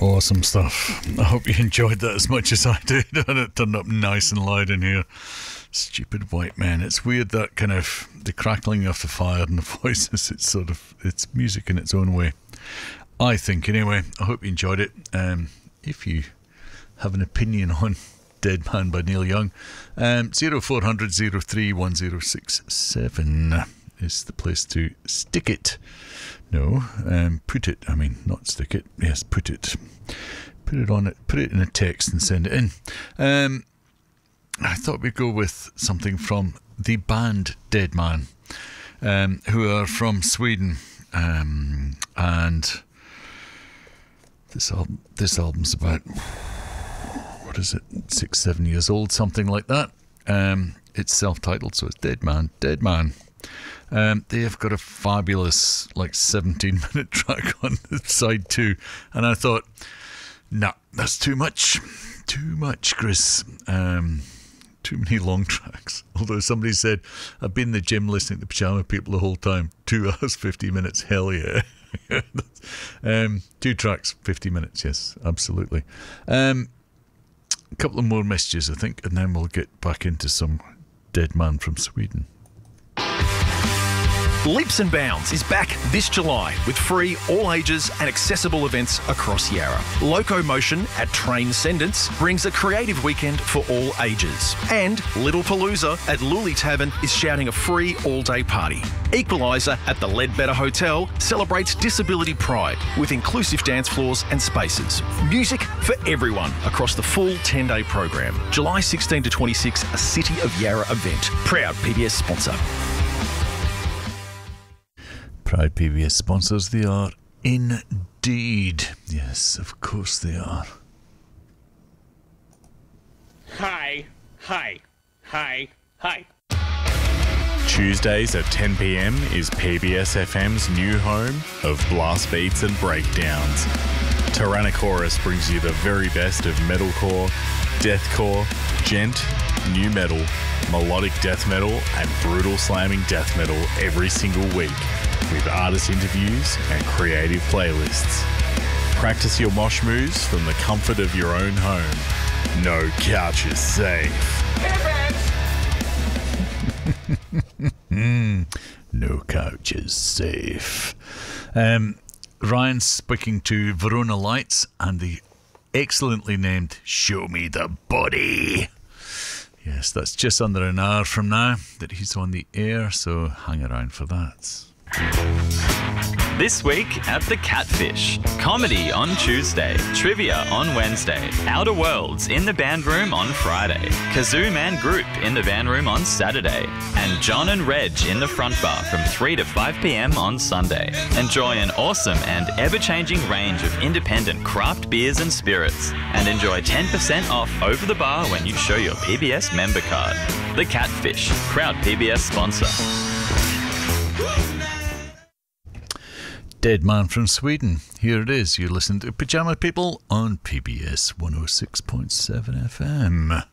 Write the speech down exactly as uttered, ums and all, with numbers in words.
Awesome stuff. I hope you enjoyed that as much as I did. And it turned up nice and loud in here. Stupid white men. It's weird, that kind of the crackling of the fire and the voices. It's sort of, it's music in its own way, I think. Anyway, I hope you enjoyed it. Um, if you have an opinion on Dead Man by Neil Young, um, zero four hundred, zero three one zero six seven is the place to stick it. No, um, put it, I mean, not stick it. Yes, put it. Put it on it, put it in a text and send it in. Um, I thought we'd go with something from the band Dead Man, um, who are from Sweden. Um, and this album, this album's about, what is it, six, seven years old, something like that. Um, it's self-titled, so it's Dead Man, Dead Man. Um, they have got a fabulous, like, seventeen minute track on side two, and I thought, nah, that's too much, too much, Chris. Um, too many long tracks. Although somebody said, I've been in the gym listening to Pyjama People the whole time. Two hours, fifty minutes, hell yeah. um, two tracks, fifty minutes, yes, absolutely. Um, a couple of more messages, I think, and then we'll get back into some Dead Man from Sweden. Leaps and Bounds is back this July with free, all ages and accessible events across Yarra. Locomotion at Transcendence brings a creative weekend for all ages. And Little Palooza at Luli Tavern is shouting a free all-day party. Equaliser at the Leadbetter Hotel celebrates disability pride with inclusive dance floors and spaces. Music for everyone across the full ten-day program. July sixteenth to twenty-sixth, a City of Yarra event. Proud P B S sponsor. Proud P B S sponsors, they are indeed. Yes, of course they are. Hi, hi, hi, hi. Tuesdays at ten p m is P B S F M's new home of blast beats and breakdowns. Tyrannosaurus brings you the very best of metalcore, deathcore, gent, new metal, melodic death metal, and brutal slamming death metal every single week, with artist interviews and creative playlists. Practice your mosh moves from the comfort of your own home. No couch is safe. No couch is safe. Um, Ryan's speaking to Verona Lights and the excellently named Show Me the Body. Yes, that's just under an hour from now that he's on the air, so hang around for that. This week at The Catfish. Comedy on Tuesday. Trivia on Wednesday. Outer Worlds in the band room on Friday. Kazoo Man Group in the van room on Saturday. And John and Reg in the front bar from three to five p m on Sunday. Enjoy an awesome and ever-changing range of independent craft beers and spirits. And enjoy ten percent off over the bar when you show your P B S member card. The Catfish. Proud P B S sponsor. Dead Man from Sweden. Here it is. You listen to Pyjama People on P B S one oh six point seven F M.